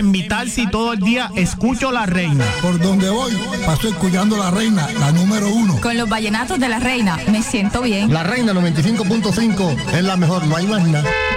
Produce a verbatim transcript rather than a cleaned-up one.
En mi taxi todo el día escucho La Reina. Por donde voy, paso escuchando La Reina, la número uno. Con los vallenatos de La Reina, me siento bien. La Reina noventa y cinco punto cinco es la mejor, no hay más nada.